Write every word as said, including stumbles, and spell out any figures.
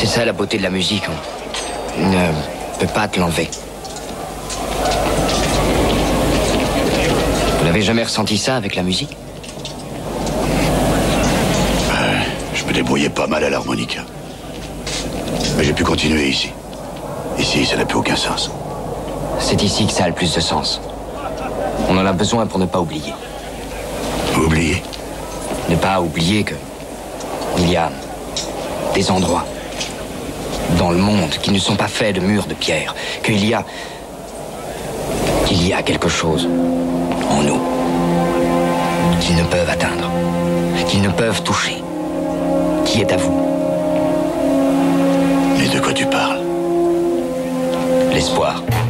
C'est ça la beauté de la musique. On ne peut pas te l'enlever. Vous n'avez jamais ressenti ça avec la musique? euh, Je me débrouillais pas mal à l'harmonica. Mais j'ai pu continuer ici. Ici, ça n'a plus aucun sens. C'est ici que ça a le plus de sens. On en a besoin pour ne pas oublier. Oublier? Ne pas oublier que il y a des endroits dans le monde qui ne sont pas faits de murs de pierre, qu'il y a qu'il y a quelque chose en nous qu'ils ne peuvent atteindre, qu'ils ne peuvent toucher, qui est à vous. Mais de quoi tu parles? L'espoir.